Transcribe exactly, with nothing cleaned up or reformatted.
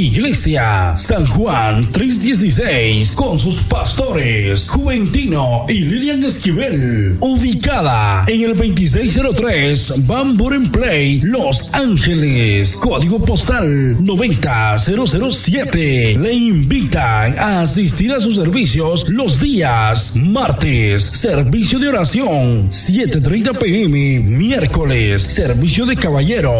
Iglesia San Juan trescientos dieciséis con sus pastores Juventino y Lilian Esquivel, ubicada en el veintiséis cero tres Van Buren Place, Los Ángeles, código postal noventa cero cero siete. Le invitan a asistir a sus servicios los días martes, servicio de oración siete treinta p m, miércoles, servicio de caballero